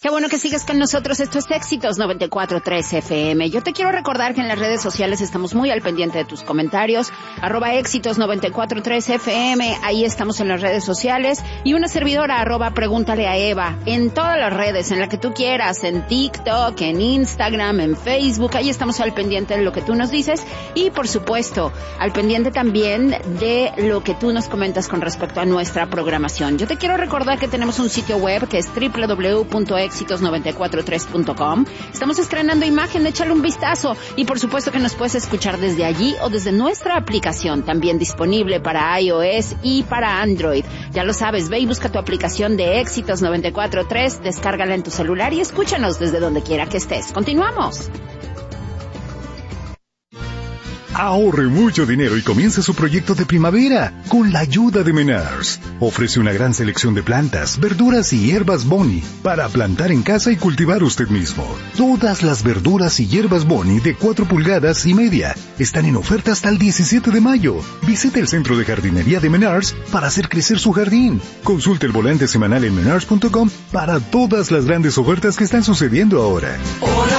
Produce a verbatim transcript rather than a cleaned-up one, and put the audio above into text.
Qué bueno que sigues con nosotros. Esto es Éxitos noventa y cuatro punto tres F M. Yo te quiero recordar que en las redes sociales estamos muy al pendiente de tus comentarios. Arroba Éxitos noventa y cuatro punto tres F M. Ahí estamos en las redes sociales. Y una servidora, arroba Pregúntale a Eva. En todas las redes, en la que tú quieras. En TikTok, en Instagram, en Facebook. Ahí estamos al pendiente de lo que tú nos dices. Y, por supuesto, al pendiente también de lo que tú nos comentas con respecto a nuestra programación. Yo te quiero recordar que tenemos un sitio web que es doble u doble u doble u punto éxitos noventa y cuatro tres punto com. Estamos estrenando imagen, échale un vistazo. Y por supuesto que nos puedes escuchar desde allí o desde nuestra aplicación, también disponible para iOS y para Android. Ya lo sabes, ve y busca tu aplicación de Éxitos noventa y cuatro punto tres, descárgala en tu celular y escúchanos desde donde quiera que estés. Continuamos. Ahorre mucho dinero y comience su proyecto de primavera con la ayuda de Menards. Ofrece una gran selección de plantas, verduras y hierbas Boni para plantar en casa y cultivar usted mismo. Todas las verduras y hierbas Boni de cuatro pulgadas y media están en oferta hasta el diecisiete de mayo. Visite el centro de jardinería de Menards para hacer crecer su jardín. Consulte el volante semanal en menards punto com para todas las grandes ofertas que están sucediendo ahora.